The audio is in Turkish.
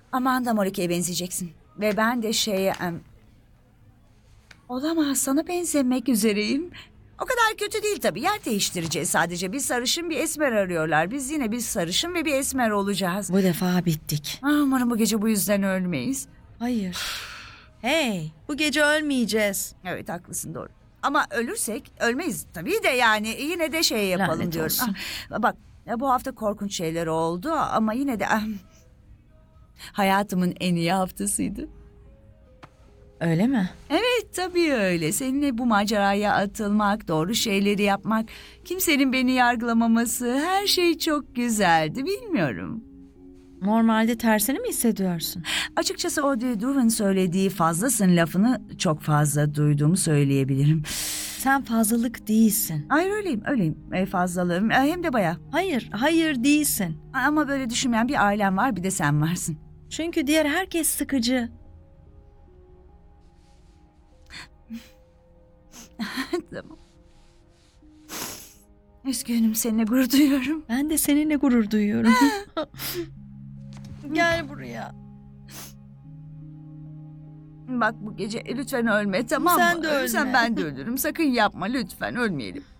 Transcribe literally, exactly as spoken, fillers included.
Amanda Morike'ye benzeyeceksin. Ve ben de şeye... em, Olamaz, sana benzemek üzereyim. O kadar kötü değil tabii. Yer değiştireceğiz sadece. Bir sarışın bir esmer arıyorlar. Biz yine bir sarışın ve bir esmer olacağız. Bu defa bittik. Ah, umarım bu gece bu yüzden ölmeyiz. Hayır. Hey, bu gece ölmeyeceğiz. Evet, haklısın, doğru. Ama ölürsek ölmeyiz tabii de yani yine de şey yapalım Lanet diyorum. olsun. Ah, bak ya bu hafta korkunç şeyler oldu ama yine de ah, hayatımın en iyi haftasıydı. Öyle mi? Evet tabii öyle. Seninle bu maceraya atılmak, doğru şeyleri yapmak, kimsenin beni yargılamaması, her şey çok güzeldi, bilmiyorum. Normalde tersini mi hissediyorsun? Açıkçası Audrey Duvan söylediği fazlasın lafını çok fazla duyduğumu söyleyebilirim. Sen fazlalık değilsin. Hayır öyleyim, öyleyim. E, fazlalığım e, hem de bayağı. Hayır, hayır değilsin. Ama böyle düşünmeyen bir ailem var, bir de sen varsın. Çünkü diğer herkes sıkıcı. Tamam. Üzgünüm, seninle gurur duyuyorum. Ben de seninle gurur duyuyorum. Gel buraya. Bak bu gece lütfen ölme, tamam mı? Sen de ölme. Ölürsen ben de ölürüm. Sakın yapma, lütfen ölmeyelim.